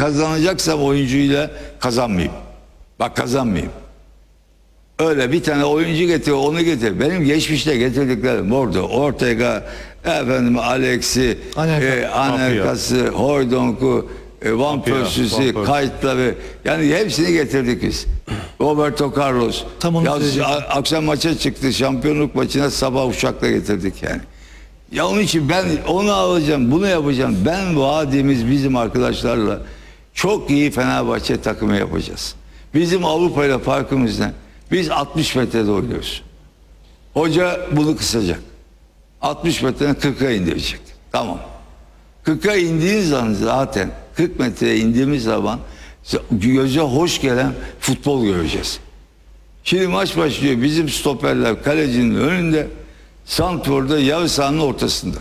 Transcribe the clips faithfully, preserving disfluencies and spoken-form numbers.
kazanacaksam oyuncuyla kazanmayayım. Bak kazanmayayım. Öyle bir tane oyuncu getir, onu getir. Benim geçmişte getirdiklerim orada. Ortega, efendim Alex'i, e, Anelkas'ı, Hoydonk'u, e, Van Persie'si, Kayıtları, yani hepsini getirdik biz. Roberto Carlos. Ya, akşam maça çıktı, şampiyonluk maçına sabah uçakla getirdik yani. Ya onun için ben onu alacağım, bunu yapacağım. Ben vaadimiz bizim arkadaşlarla çok iyi Fenerbahçe takımı yapacağız. Bizim Avrupa ile farkımız ne? Biz altmış metrede oynuyoruz. Hoca bunu kısacak. altmış metreden kırka indirecek. Tamam. kırka indiğin zaman zaten kırk metreye indiğimiz zaman göze hoş gelen futbol göreceğiz. Şimdi maç başlıyor. Bizim stoperler kalecinin önünde, santrforda yarı sahanın ortasında.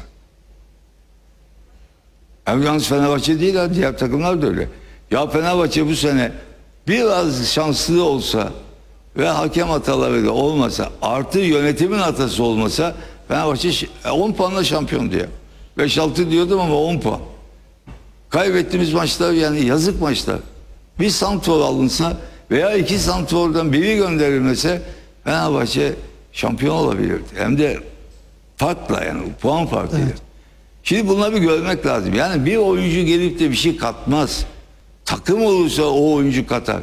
Hem yalnız Fenerbahçe değil ha, diğer takımlar da öyle. Ya Fenerbahçe bu sene biraz şanslı olsa ve hakem hataları da olmasa, artı yönetimin hatası olmasa, Fenerbahçe on puanla şampiyon diyor. beş altı diyordum ama on puan. Kaybettiğimiz maçlar yani yazık maçlar. Bir santrfor alınsa veya iki santrfordan biri gönderilmese Fenerbahçe şampiyon olabilirdi. Hem de farkla, yani puan farkıyla. Evet. Şimdi bunları bir görmek lazım. Yani bir oyuncu gelip de bir şey katmaz. Takım olursa o oyuncu katar.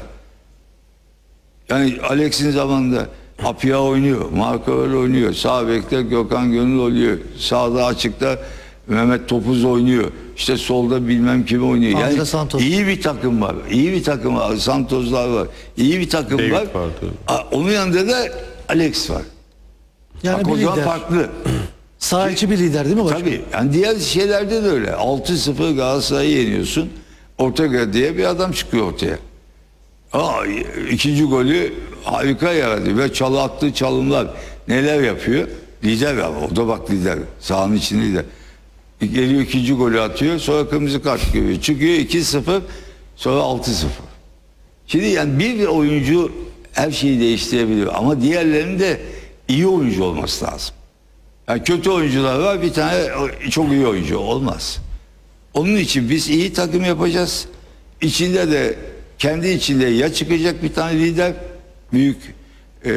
Yani Alex'in zamanında Apia oynuyor, Marco öyle oynuyor, sağ bekte Gökhan Gönül oynuyor, sağda açıkta Mehmet Topuz oynuyor, işte solda bilmem kim oynuyor. Yani iyi bir takım var, iyi bir takım var, Santoslar var, iyi bir takım David var. Vardı. Onun yanında da Alex var. Yani bak, bir lider. Farklı. Sağ içi bir lider değil mi başkanım? Tabii. Yani diğer şeylerde de öyle. altı sıfır Galatasaray'ı yeniyorsun. Ortega diye bir adam çıkıyor ortaya. Aa, ikinci golü harika yaradı ve çalı attığı çalımlar neler yapıyor? Lider ama o da bak lider. Sahanın içinde lider. Geliyor ikinci golü atıyor, sonra kırmızı kart görüyor. Çıkıyor iki sıfır, sonra altı sıfır. Şimdi yani bir oyuncu her şeyi değiştirebiliyor ama diğerlerinin de iyi oyuncu olması lazım. Yani kötü oyuncular var, bir tane çok iyi oyuncu olmaz. Onun için biz iyi takım yapacağız. İçinde de kendi içinde ya çıkacak bir tane lider, büyük e,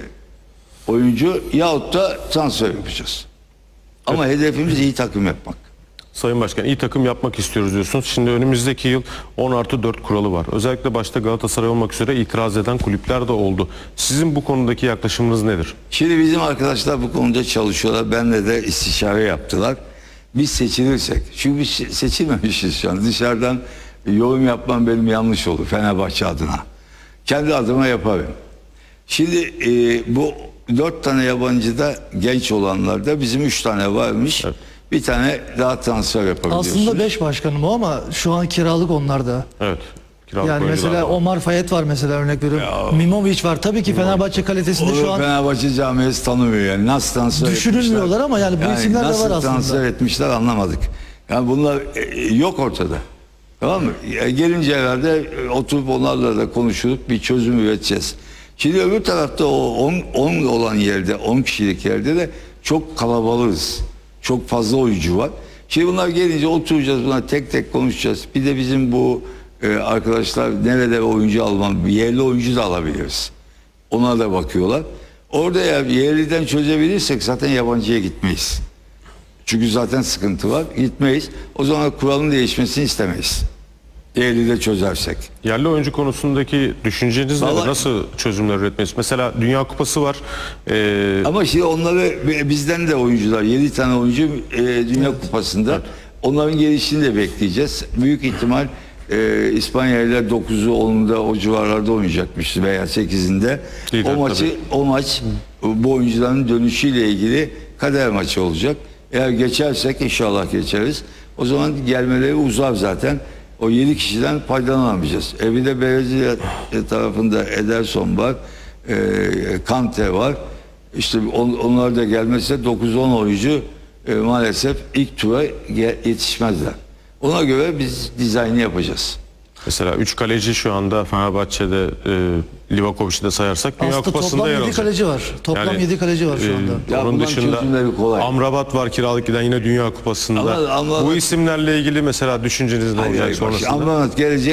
oyuncu, yahut da transfer yapacağız. Ama evet, hedefimiz iyi takım yapmak. Sayın Başkan, iyi takım yapmak istiyoruz diyorsunuz. Şimdi önümüzdeki yıl on artı dört kuralı var. Özellikle başta Galatasaray olmak üzere itiraz eden kulüpler de oldu. Sizin bu konudaki yaklaşımınız nedir? Şimdi bizim arkadaşlar bu konuda çalışıyorlar. Benle de istişare yaptılar. Biz seçilirsek, çünkü biz seçilmemişiz şu an. Dışarıdan yorum yapmam benim yanlış olur Fenerbahçe adına. Kendi adıma yaparım. Şimdi e, bu dört tane yabancıda genç olanlarda bizim üç tane varmış. Evet. Bir tane daha transfer yapabiliyorsunuz. Aslında beş başkanım o ama şu an kiralık onlarda. Evet. Kiralık yani mesela var. Omar Fayet var mesela, örnek veriyorum. Ya, Mimovic var. Tabii ki Fenerbahçe kalitesinde şu an. Fenerbahçe camiası tanımıyor yani. Nasıl transfer düşünülmüyorlar etmişler ama yani bu yani isimler de var aslında. Nasıl transfer etmişler anlamadık. Yani bunlar yok ortada. Tamam mı? Gelince herhalde oturup onlarla da konuşup bir çözüm üreteceğiz. Şimdi öbür tarafta o on olan yerde, on kişilik yerde de çok kalabalığız. Çok fazla oyuncu var. Şimdi bunlar gelince oturacağız, bunlar tek tek konuşacağız. Bir de bizim bu e, arkadaşlar nerede oyuncu almam, yerli oyuncu da alabiliriz. Ona da bakıyorlar. Orada ya yerliden çözebilirsek zaten yabancıya gitmeyiz. Çünkü zaten sıkıntı var. Gitmeyiz. O zaman kuralın değişmesini istemeyiz. Yerli de çözersek. Yerli oyuncu konusundaki düşünceniz nedir? Nasıl çözümler üretmeyiz? Mesela Dünya Kupası var. Ee... Ama şimdi onları bizden de oyuncular, yedi tane oyuncu e, Dünya evet. Kupası'nda. Evet. Onların gelişini de bekleyeceğiz. Büyük ihtimal e, İspanya ile dokuzu onunda o civarlarda oynayacakmış veya sekizinde. Lider, o maçı tabii. o maç Hı. bu oyuncuların dönüşüyle ilgili kader maçı olacak. Eğer geçersek, inşallah geçeriz. O zaman gelmeleri uzar zaten. O yedi kişiden faydalanamayacağız. Evde Brezilya tarafında Ederson var, e, Kante var. İşte on, onlar da gelmezse dokuz on oyuncu e, maalesef ilk tura yetişmezler. Ona göre biz dizaynı yapacağız. Mesela üç kaleci şu anda Fenerbahçe'de, e, Livakovic'i de sayarsak Dünya Aslında Kupası'nda yer alacak. yedi kaleci var. Toplam yani, yedi kaleci var şu anda. E, onun dışında Amrabat var, kiralık giden, yine Dünya Kupası'nda. Ama, ama, Bu isimlerle ilgili mesela düşünceniz ne olacak sonrasında? Amrabat gelecek.